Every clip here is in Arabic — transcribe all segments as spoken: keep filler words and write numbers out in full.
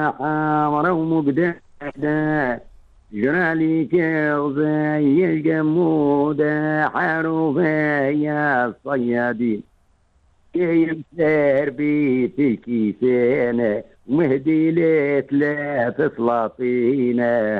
حمرا ومقدادة جرالي كغزي الجمودة حروفة يا الصيادين كيم سير بيتي الكيسانة ومهدي لك لا تسلاطينه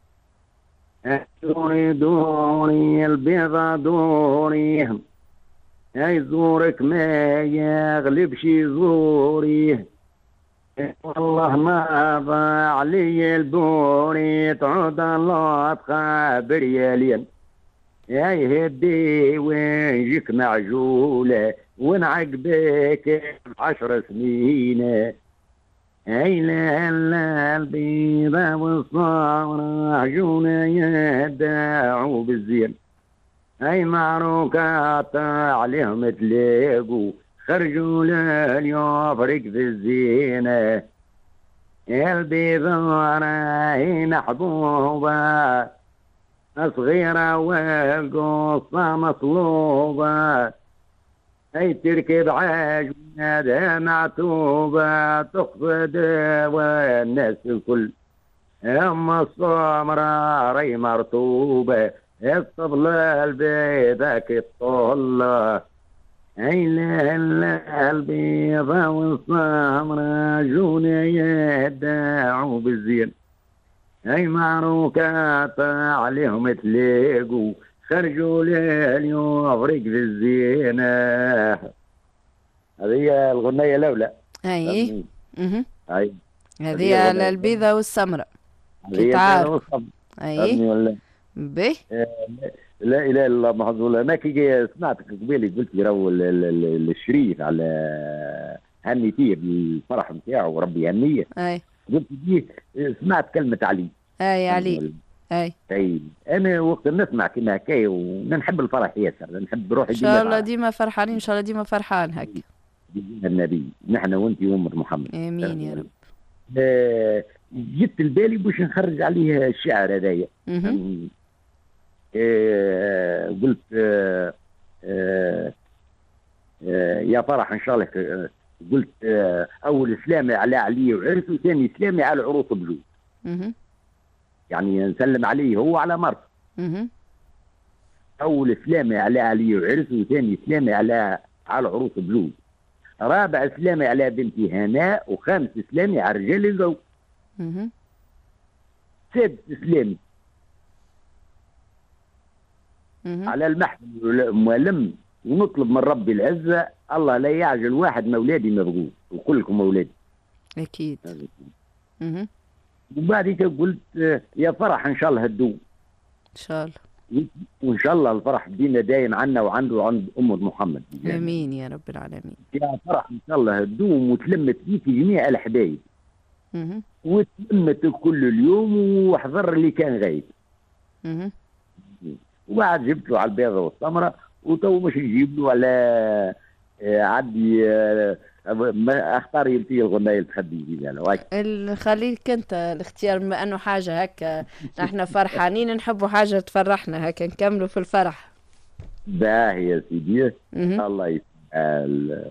دوري دوري البيضة دوري هاي زورك ما يغلب شي زوري والله ما ضاع لي البوري تعود الله تخابر يا لين يا هدي وين جيك معجولة وين عقبك عشر سنين هاي لا لا البيضة والصغرى عجونا يدعوا بالزين هاي معروكات عليهم تلاقوا خرجوا لليوم فريق في الزينة البيضة راهي محبوبة صغيرة والقصة مطلوبة هي تركب عجمة معتوبة تقصد والناس الكل أما الصمرة ري مرطوبة الطفلة البيضة كالطلة هي لا لا البيضة والصمرة جونا يدعوا بالزين هي معروكات عليهم تلاقوا خرجوا لليوم فريق في الزينة. هذه الغنية الأولى. اي اها هاي هذه على البيضة والسمرة كي تعرف. اي به لا اله الا الله محمد. انا كي سمعتك قبيل قلت لي راهو الشريف على هني فيه بالفرح نتاعو وربي يهنيه. اي قلت لي سمعت كلمة علي. اي علي. اي اي انا وقت نسمع كيما هكايا ونحب الفرح ياسر نحب روحي ان شاء الله ديما فرحانين ان شاء الله ديما فرحان هكا النبي نحن وانت وامة محمد امين يا رب. آه جبت البالي باش نخرج عليه الشعر هذايا. آه قلت آه آه آه يا فرح ان شاء الله. آه قلت آه اول اسلامي على علي وعرس وثاني اسلامي على عروس بلوز. يعني نسلم عليه هو على مرته. اول اسلامي على علي وعرس وثاني اسلامي على على عروس بلوز. رابع اسلامي على بنتي هناء وخامس اسلامي على رجال الجو. سادس اسلامي على المحفل المؤلم ونطلب من ربي العزه الله لا يعجل واحد من اولادي مبغوث وكلكم اولادي. اكيد. وبعد قلت يا فرح ان شاء الله هدوم. ان شاء الله. وان شاء الله الفرح بدينا دايم عنا وعنده وعند امه محمد. امين يا رب العالمين. يا فرح ان شاء الله هدوم وتلمت فيك جميع الحبايب. وتلمت كل اليوم وحضر اللي كان غايب. وبعد جبت له على البيضه والسمره وتو مش نجيب له على عدي ما اختار يلتي الغنايه التخبي ديالها. خليك انت الاختيار بما انه حاجه هكا نحن فرحانين نحبوا حاجه تفرحنا هكا نكملوا في الفرح. باهي يا سيدي. الله يسهل.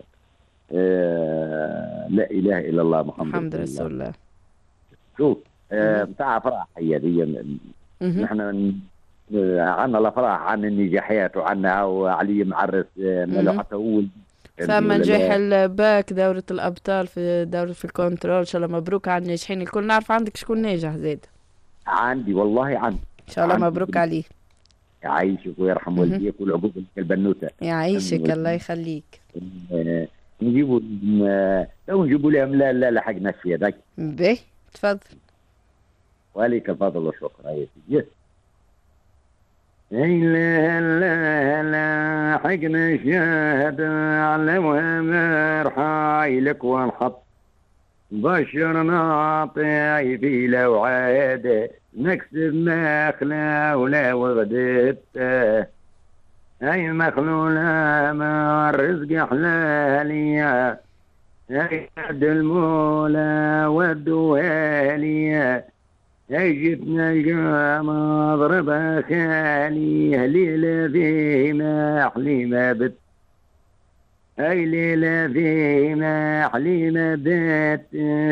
آه لا اله الا الله محمد محمد رسول الله. شوف بتاع آه فرح هي دي نحن عنا الافراح عن النجاحات وعنا علي معرس ماله حتى اول ثم نجاح الباك دورة الأبطال في دورة في الكنترول إن شاء الله مبروك على الناجحين الكل. نعرف عندك شكون ناجح زيد؟ عندي والله عندي إن شاء الله مبروك عليه. يعيشك ويرحم والديك والعقوق البنوتة. يعيشك الله يخليك. نجيبوا لو نجيبوا لهم لا لا لحقنا فيها ذاك. باهي تفضل. وعليك الفضل والشكر يا سيدي. لا لا لا حقنا شهد على مهمر حايلك ونحط بشرنا طيفي لو عاد نكسب مخلا ولا وغدت اي مخلوله ما الرزق حلاليه اي عبد المولى والدواليه جبنا الجامع ضربها خالي ليلة في ما حليمة بت هاي ليلة في ما حليمة بت